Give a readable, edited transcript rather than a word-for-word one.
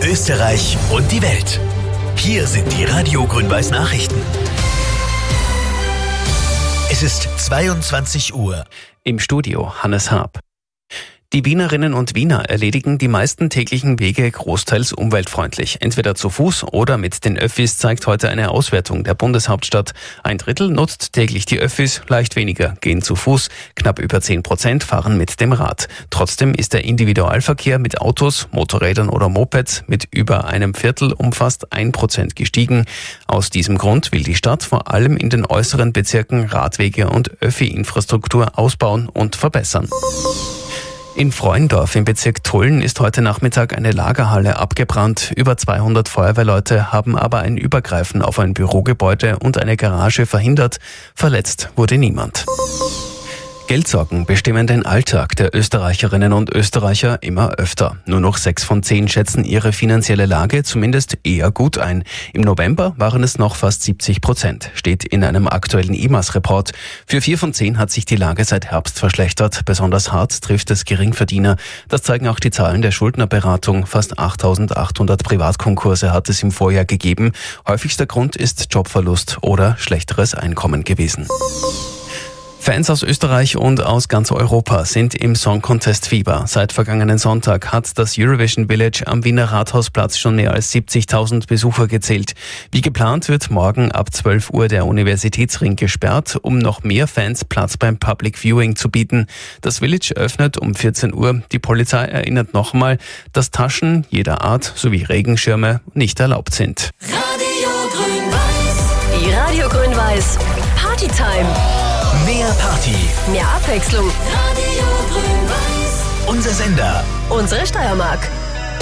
Österreich und die Welt. Hier sind die Radio Grün-Weiß Nachrichten. Es ist 22 Uhr. Im Studio Hannes Haab. Die Wienerinnen und Wiener erledigen die meisten täglichen Wege großteils umweltfreundlich. Entweder zu Fuß oder mit den Öffis, zeigt heute eine Auswertung der Bundeshauptstadt. 1/3 nutzt täglich die Öffis, leicht weniger gehen zu Fuß, knapp über 10% fahren mit dem Rad. Trotzdem ist der Individualverkehr mit Autos, Motorrädern oder Mopeds mit über 1/4 um fast 1% gestiegen. Aus diesem Grund will die Stadt vor allem in den äußeren Bezirken Radwege und Öffi-Infrastruktur ausbauen und verbessern. In Freuendorf im Bezirk Tulln ist heute Nachmittag eine Lagerhalle abgebrannt. Über 200 Feuerwehrleute haben aber ein Übergreifen auf ein Bürogebäude und eine Garage verhindert. Verletzt wurde niemand. Geldsorgen bestimmen den Alltag der Österreicherinnen und Österreicher immer öfter. Nur noch 6 von 10 schätzen ihre finanzielle Lage zumindest eher gut ein. Im November waren es noch fast 70%, steht in einem aktuellen IMAS-Report. Für 4 von 10 hat sich die Lage seit Herbst verschlechtert. Besonders hart trifft es Geringverdiener. Das zeigen auch die Zahlen der Schuldnerberatung. Fast 8.800 Privatkonkurse hat es im Vorjahr gegeben. Häufigster Grund ist Jobverlust oder schlechteres Einkommen gewesen. Fans aus Österreich und aus ganz Europa sind im Song Contest Fieber. Seit vergangenen Sonntag hat das Eurovision Village am Wiener Rathausplatz schon mehr als 70.000 Besucher gezählt. Wie geplant wird morgen ab 12 Uhr der Universitätsring gesperrt, um noch mehr Fans Platz beim Public Viewing zu bieten. Das Village öffnet um 14 Uhr. Die Polizei erinnert nochmal, dass Taschen jeder Art sowie Regenschirme nicht erlaubt sind. Radio Grün-Weiß. Die Radio Grün-Weiß Partytime. Mehr Party. Mehr Abwechslung. Radio Grün-Weiß. Unser Sender. Unsere Steiermark.